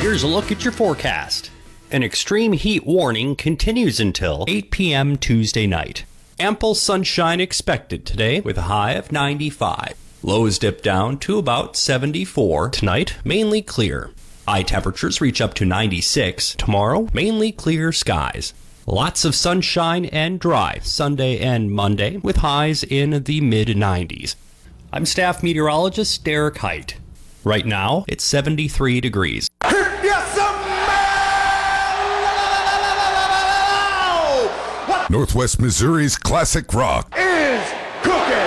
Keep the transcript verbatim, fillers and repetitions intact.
Here's a look at your forecast. An extreme heat warning continues until eight p.m. Tuesday night. Ample sunshine expected today with a high of ninety-five. Lows dip down to about seventy-four. Tonight, mainly clear. High temperatures reach up to ninety-six. Tomorrow, mainly clear skies. Lots of sunshine and dry Sunday and Monday with highs in the mid nineties. I'm staff meteorologist Derek Height. Right now, it's seventy-three degrees. Northwest Missouri's classic rock is cooking.